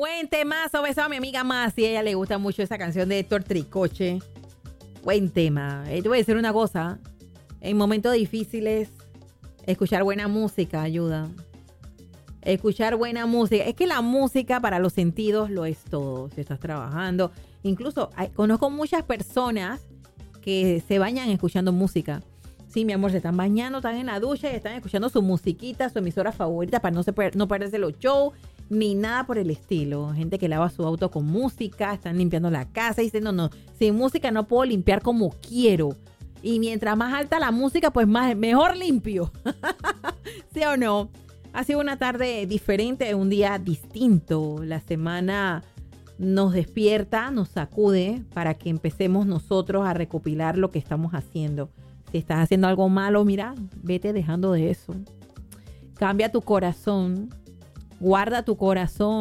buen temazo. Beso a mi amiga Masi. A ella le gusta mucho esa canción de Héctor Tricoche. Buen tema. Te voy a decir una cosa. En momentos difíciles, escuchar buena música ayuda. Escuchar buena música. Es que la música para los sentidos lo es todo. Si estás trabajando. Incluso conozco muchas personas que se bañan escuchando música. Sí, mi amor, se están bañando, están en la ducha y están escuchando su musiquita, su emisora favorita para no perderse los shows ni nada por el estilo. Gente que lava su auto con música, están limpiando la casa y dicen, no, sin música no puedo limpiar como quiero. Y mientras más alta la música, pues mejor limpio. ¿Sí o no? Ha sido una tarde diferente, un día distinto. La semana nos despierta, nos sacude para que empecemos nosotros a recopilar lo que estamos haciendo. Si estás haciendo algo malo, mira, vete dejando de eso. Cambia tu corazón, guarda tu corazón.